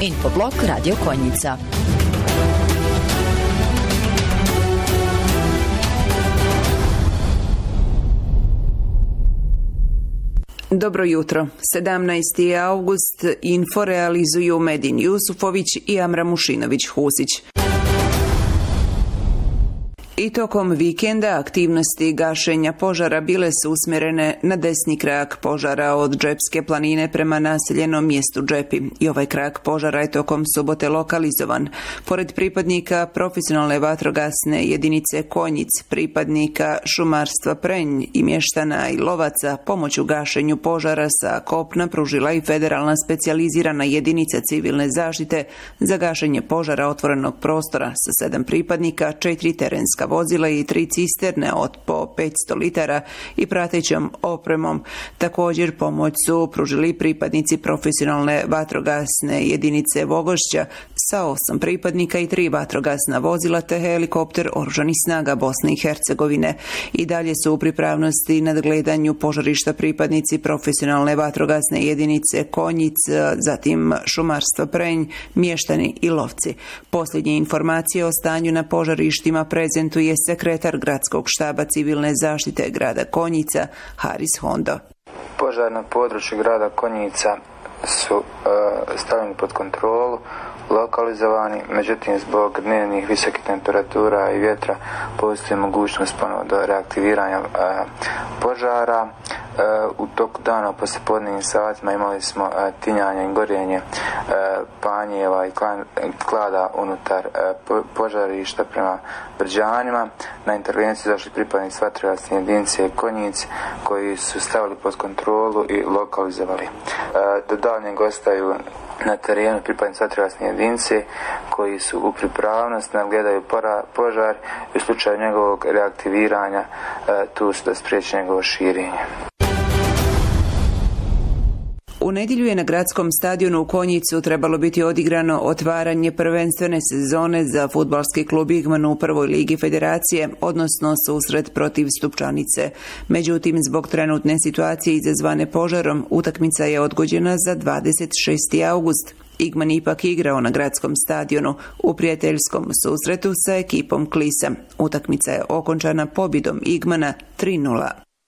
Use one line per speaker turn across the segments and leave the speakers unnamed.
Infoblog Radio Konjica.
Dobro jutro. 17. august. Info realizuju Medin Jusufović i Amra Mušinović-Husić. I tokom vikenda aktivnosti gašenja požara bile su usmjerene na desni krak požara od Džepske planine prema naseljenom mjestu Džepi. I ovaj krak požara je tokom subote lokalizovan. Pored pripadnika profesionalne vatrogasne jedinice Konjic, pripadnika šumarstva Prenj i mještana i lovaca, pomoć u gašenju požara sa kopna pružila i federalna specijalizirana jedinica civilne zaštite za gašenje požara otvorenog prostora sa 7 pripadnika, 4 terenska vozila i 3 cisterne od po 500 litara i pratećom opremom. Također pomoć su pružili pripadnici profesionalne vatrogasne jedinice Vogošća sa 8 pripadnika i 3 vatrogasna vozila te helikopter Oružanih snaga Bosne i Hercegovine. I dalje su u pripravnosti nadgledanju požarišta pripadnici profesionalne vatrogasne jedinice Konjic, zatim šumarstva Prenj, mještani i lovci. Posljednje informacije o stanju na požarištima prezentuje sekretar gradskog štaba civilne zaštite grada Konjica, Haris Hondo.
Požar na području grada Konjica su stavljeni pod kontrolu, lokalizovani, međutim zbog dnevnih visokih temperatura i vjetra postoji mogućnost ponovo do reaktiviranja požara. U toku dana u poslijepodnevnim satima imali smo tinjanje i gorjenje panjeva i klada unutar požarišta prema Brđanima. Na intervenciju zašli pripadnici vatrogasne jedinice Konjic koji su stavili pod kontrolu i lokalizovali. Do daljnjeg ostaju na terenu pripadnici vatrogasne jedinice koji su u pripravnosti, nadgledaju požar i u slučaju njegovog reaktiviranja tu su da spriječi njegovo širenje.
U nedjelju je na gradskom stadionu u Konjicu trebalo biti odigrano otvaranje prvenstvene sezone za fudbalski klub Igman u prvoj ligi federacije, odnosno susret protiv Stupčanice. Međutim, zbog trenutne situacije izazvane požarom, utakmica je odgođena za 26. august. Igman ipak igrao na gradskom stadionu u prijateljskom susretu sa ekipom Klisa. Utakmica je okončana pobjedom Igmana 3:0.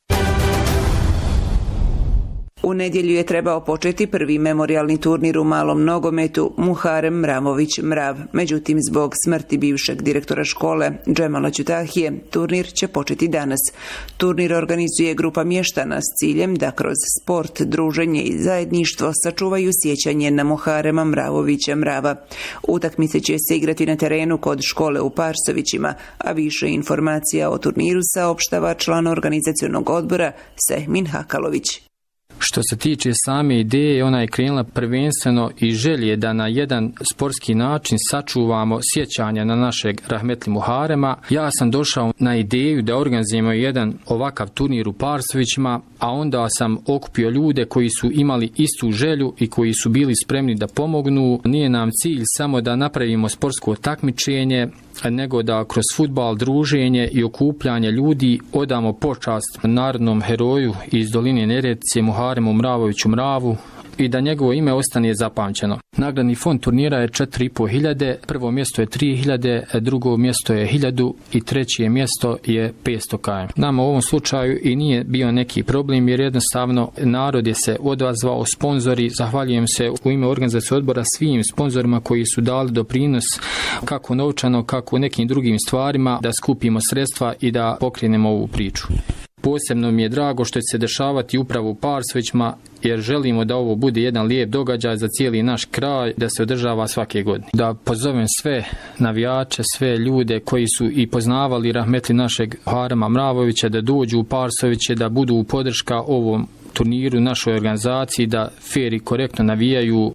U nedjelju je trebao početi prvi memorijalni turnir u malom nogometu Muharem Mramović-Mrav. Međutim, zbog smrti bivšeg direktora škole Džemala Ćutahije, turnir će početi danas. Turnir organizuje grupa mještana s ciljem da kroz sport, druženje i zajedništvo sačuvaju sjećanje na Muharema Mravovića-Mrava. Utakmice će se igrati na terenu kod škole u Parsovićima, a više informacija o turniru saopštava član organizacionog odbora Sehmin Hakalović.
Što se tiče same ideje, ona je krenula prvenstveno i želje da na jedan sportski način sačuvamo sjećanja na našeg rahmetli Muharema. Ja sam došao na ideju da organizujemo jedan ovakav turnir u Parsovićima, a onda sam okupio ljude koji su imali istu želju i koji su bili spremni da pomognu. Nije nam cilj samo da napravimo sportsko takmičenje, nego da kroz fudbal, druženje i okupljanje ljudi odamo počast narodnom heroju iz doline Neretve Muharemu Mravoviću-Mravu i da njegovo ime ostane zapamćeno. Nagradni fond turnira je 4.500, prvo mjesto je 3.000, drugo mjesto je 1.000 i treće mjesto je 500 km. Nama u ovom slučaju i nije bio neki problem jer jednostavno narod je se odazvao, sponzori, zahvaljujem se u ime organizacije odbora svim sponzorima koji su dali doprinos kako novčano, kako u nekim drugim stvarima da skupimo sredstva i da pokrenemo ovu priču. Posebno mi je drago što će se dešavati upravo u Parsovićima jer želimo da ovo bude jedan lijep događaj za cijeli naš kraj, da se održava svake godine. Da pozovem sve navijače, sve ljude koji su i poznavali rahmetli našeg Muharema Mravovića da dođu u Parsoviće, da budu u podrška ovom turniru, našoj organizaciji, da fer i korektno navijaju.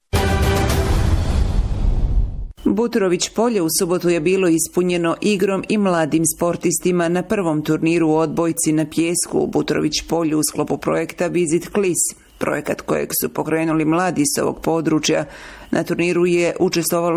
Butrović polje u subotu je bilo ispunjeno igrom i mladim sportistima na prvom turniru u odbojci na pijesku u Butrović polju u sklopu projekta Visit Klis. Projekat kojeg su pokrenuli mladi s ovog područja. Na turniru je učestvovalo